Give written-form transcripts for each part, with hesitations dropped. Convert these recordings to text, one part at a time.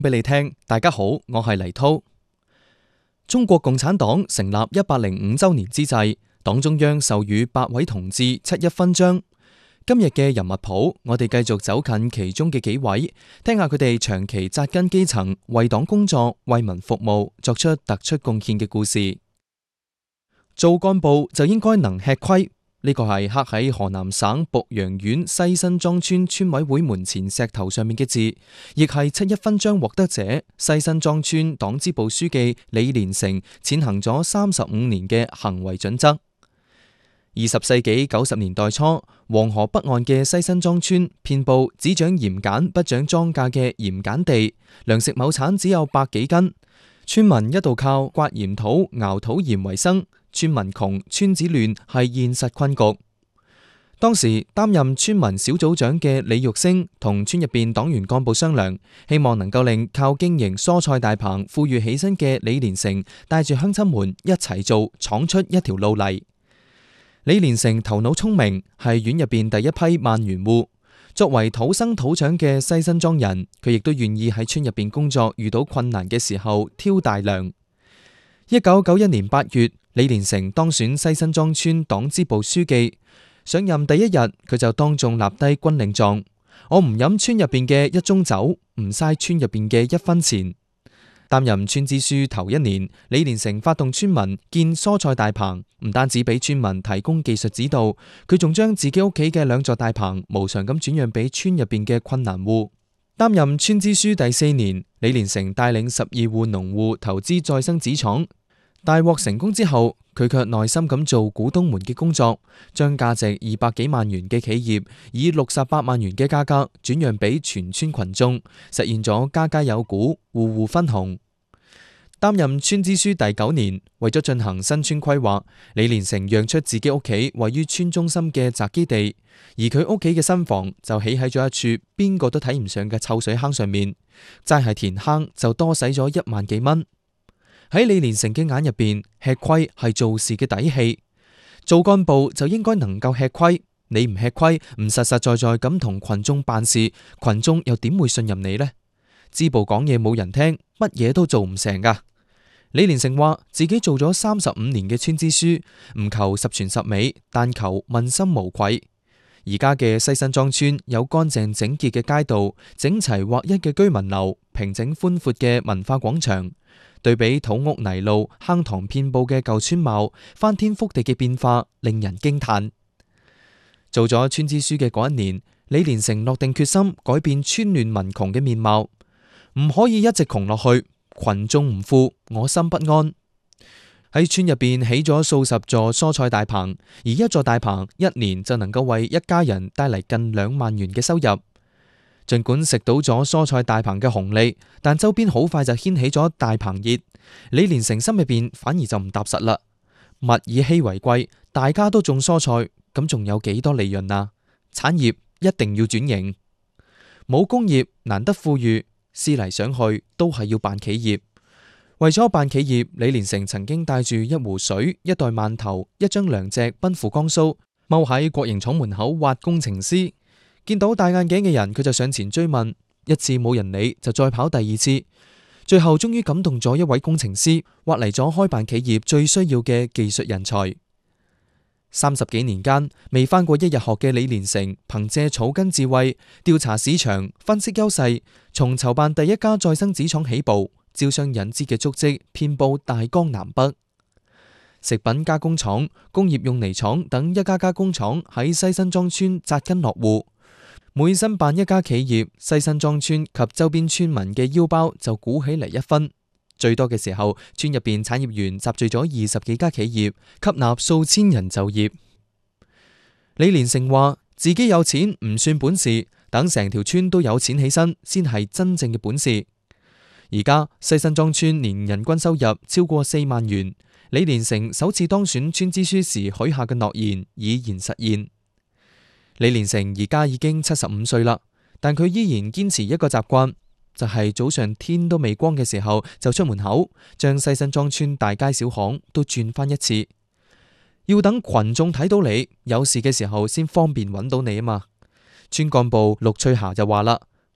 俾你聽。大家好，我係黎濤。中國共產黨成立105周年之際，黨中央授予8位同志七一勳章。今日嘅人物譜，我哋繼續走近其中嘅幾位，聽下佢哋長期紮根基層，為黨工作、為民服務，作出突出貢獻嘅故事。做幹部就應該能吃虧，呢個係刻喺河南省濮陽縣西辛莊村村委會門前石頭上面嘅字，亦係七一勳章獲得者西辛莊村黨支部書記李連成踐行咗35年嘅行為準則。20世紀90年代初，黃河北岸嘅西辛莊村遍布只長鹽鹼不長莊稼嘅鹽鹼地，糧食畝產只有100幾斤，村民一度靠刮鹽土、熬土鹽為生。村民窮，村子亂係現實困局。當時擔任村民小組長嘅李玉星同村入邊黨員幹部商量，希望能夠令靠經營蔬菜大棚富裕起身嘅李連成帶住鄉親們一齊做，闖出一條路嚟。李連成頭腦聰明，係縣入邊第一批萬元戶。作為土生土長嘅西辛莊人，佢亦都願意喺村入邊工作，遇到困難嘅時候挑大梁。1991年8月，李連成當選西辛莊村黨支部書記。上任第一日，佢就當眾立低軍令狀：我唔飲村入邊嘅一盅酒，唔嘥村入邊嘅1分錢。擔任村支書頭1年，李連成發動村民建蔬菜大棚，唔單止俾村民提供技術指導，佢仲將自己屋企嘅2座大棚無償咁轉讓俾村入邊嘅困難戶。擔任村支書第4年，李連成帶領12戶農戶投資再生紙廠。大獲成功之後，佢卻耐心咁做股東們嘅工作，將價值200幾萬元嘅企業以68萬元嘅價格轉讓俾全村群眾，實現咗家家有股、戶戶分紅。擔任村支書第9年，為咗進行新村規劃，李連成讓出自己屋企位於村中心嘅宅基地，而佢屋企嘅新房就起喺咗一處邊個都睇唔上嘅臭水坑上面，齋係填坑就多使咗1萬幾蚊。喺李連成嘅眼入邊，吃虧係做事嘅底氣。做幹部就應該能夠吃虧，你唔吃虧，唔實實在在咁同群眾辦事，群眾又點會信任你呢？支部講嘢冇人聽，乜嘢都做唔成噶。李連成話自己做咗35年嘅村支書，唔求十全十美，但求問心無愧。而家嘅西辛莊村有乾淨整潔嘅街道，整齊劃一嘅居民樓，平整寬闊嘅文化廣場。對比土屋泥路、坑塘遍布嘅舊村貌，翻天覆地嘅變化令人驚嘆。做咗村支書嘅嗰1年，李連成落定決心改變村亂民窮嘅面貌，唔可以一直窮落去，群眾唔富，我心不安。喺村入邊起咗數十座蔬菜大棚，而一座大棚1年就能夠為一家人帶嚟近2萬元嘅收入。盡管食到咗蔬菜大棚嘅紅利，但周邊好快就掀起咗大棚熱。李連成心入邊反而就唔踏實啦。物以稀為貴，大家都種蔬菜，咁仲有幾多利潤啊？產業一定要轉型，冇工業難得富裕，思嚟想去都係要辦企業。為咗辦企業，李連成曾經帶住1壺水、1袋饅頭、1張糧席奔赴江蘇，踎喺國營廠門口挖工程師。見到戴眼鏡嘅人，佢就上前追問，一次冇人理，就再跑第2次，最後終於感動咗一位工程師，挖嚟咗開辦企業最需要嘅技術人才。30幾年間，未返過1日學嘅李連成，憑借草根智慧，調查市場，分析優勢，從籌辦第1家再生紙廠起步，招商引資嘅足跡遍布大江南北。食品加工廠、工業用泥廠等一家家工廠喺西辛莊村紮根落戶。每申辦一家企業，西辛莊村及周邊村民嘅腰包就鼓起嚟1分。最多嘅時候，村入邊產業園集聚咗20幾家企業，吸納數千人就業。李連成話自己有錢唔算本事，等成條村都有錢起身，先係真正嘅本事。而家西辛莊村年人均收入超過4萬元，李連成首次當選村支書時許下嘅諾言已然實現。李連成而家已經75歲啦，但佢依然堅持一個習慣，就係早上天都未光嘅時候就出門口，將西辛莊村大街小巷都轉翻一次。要等群眾睇到你有事嘅時候先方便揾到你啊嘛。村幹部陸翠霞就話啦：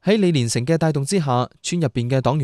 喺李連成嘅帶動之下，村入邊嘅黨員